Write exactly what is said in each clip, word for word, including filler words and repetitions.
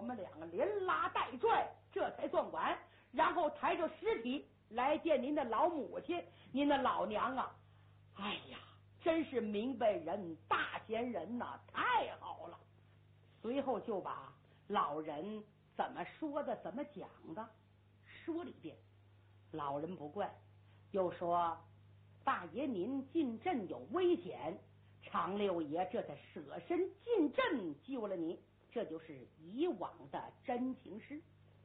们两个连拉带拽，这才算完。然后抬着尸体来见您的老母亲，您的老娘啊！哎呀，真是明白人，大贤人呐、啊，太好了。随后就把老人怎么说的，怎么讲的说了一遍。老人不怪，又说大爷您进镇有危险，常六爷这才舍身进镇救了你，这就是以往的真情事。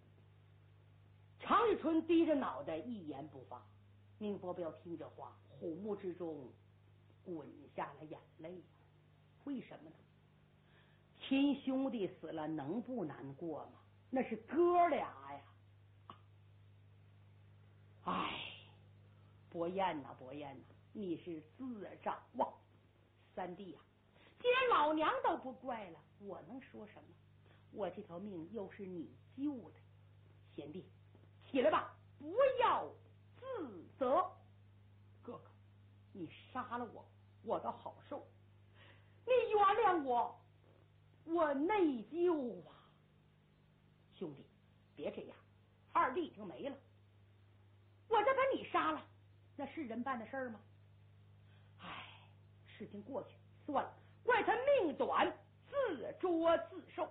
常玉春低着脑袋一言不发。宁伯彪听这话，虎目之中滚下了眼泪。为什么呢？亲兄弟死了能不难过吗？那是哥俩呀。哎，伯彦呐伯彦呐，你是自找啊。三弟呀、啊，既然老娘都不怪了，我能说什么？我这条命又是你救的。贤弟起来吧，不要自责。哥哥，你杀了我，我倒好受；你原谅我，我内疚啊。兄弟，别这样，二弟已经没了，我这把你杀了，那是人办的事儿吗？唉，事情过去算了，怪他命短，自作自受。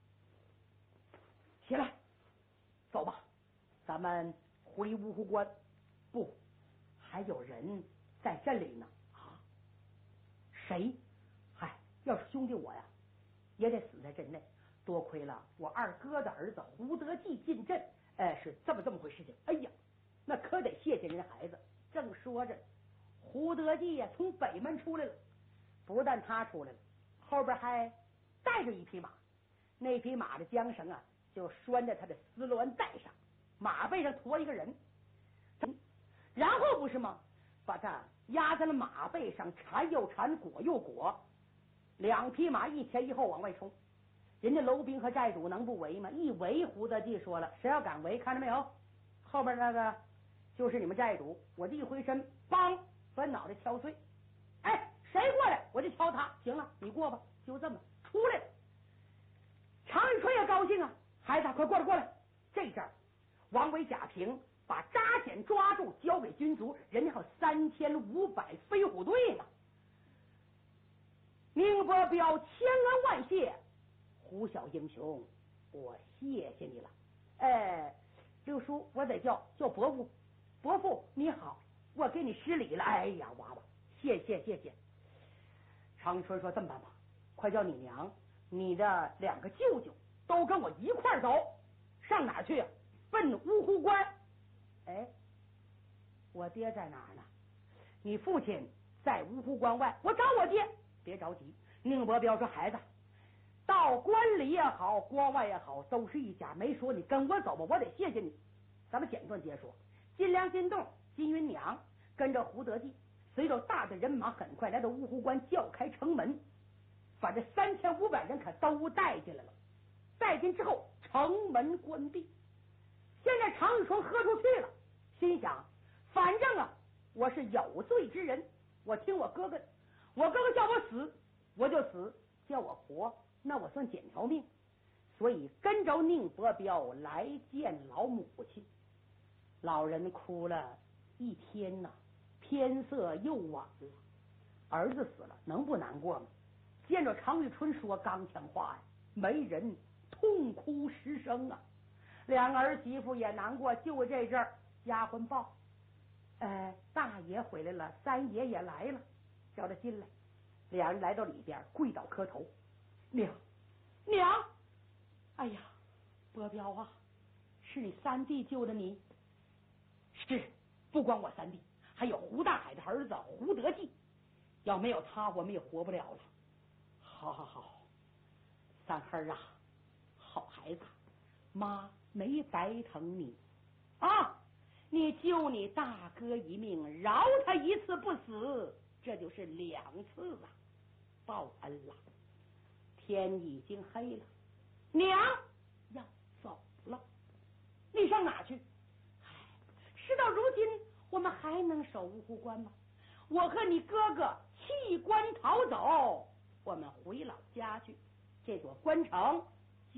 起来，走吧，咱们回芜湖关。不，还有人在镇里呢。啊？谁？嗨，要是兄弟我呀，也得死在镇内。多亏了我二哥的儿子胡德记进镇，哎，是这么这么回事情。哎呀，那可得谢谢人孩子。正说着，胡德记呀从北门出来了。不但他出来了，后边还带着一匹马。那匹马的缰绳啊，就拴在他的丝鸾带上，马背上驮一个人。然后不是吗？把他压在了马背上，缠又缠，裹又裹，两匹马一前一后往外冲。人家楼兵和寨主能不围吗？一围，胡德记说了，谁要敢围，看着没有，后边那个就是你们寨主。我这一回身，梆，把脑袋敲碎。哎，谁过来我就敲他。行了，你过吧。就这么出来了。常玉春也高兴啊，孩子快过来过来。这阵儿王维贾平把扎显抓住，交给军卒，人家还有三千五百飞虎队呢。宁伯彪千恩万谢，胡小英雄，我谢谢你了。哎，六叔，我得叫叫伯父。伯父你好，我给你施礼了。哎呀，娃娃，谢谢谢谢。常春说：“这么办吧，快叫你娘、你的两个舅舅都跟我一块儿走。上哪儿去？奔芜湖关。”哎，我爹在哪儿呢？你父亲在芜湖关外，我找我爹。别着急。宁伯彪说：“孩子，到关里也好，关外也好，都是一家。没说你跟我走吧，我得谢谢你。咱们简短接说。金梁、金洞、金云娘跟着胡德记，随着大的人马，很快来到芜湖关，叫开城门，把这三千五百人可都带进来了。带进之后，城门关闭。现在常玉春喝出去了，心想：反正啊，我是有罪之人，我听我哥哥的，我哥哥叫我死，我就死；叫我活，那我算捡条命。所以跟着宁伯彪来见老母亲。老人哭了一天呐，天色又晚了。儿子死了，能不难过吗？见着常玉春说刚强话呀，没人痛哭失声啊。两个儿媳妇也难过，就这阵儿，丫鬟报，呃，大爷回来了，三爷也来了，叫他进来。两人来到里边，跪倒磕头：“娘，娘，哎呀，伯彪啊，是你三弟救的你。”“是，不光我三弟，还有胡大海的儿子胡德记，要没有他，我们也活不了了。”“好好好，三孩啊，好孩子，妈没白疼你啊！你救你大哥一命，饶他一次不死，这就是两次啊，报恩了。天已经黑了，娘要走了，你上哪去？唉，事到如今，我们还能守芜湖关吗？我和你哥哥弃关逃走，我们回老家去。这座关城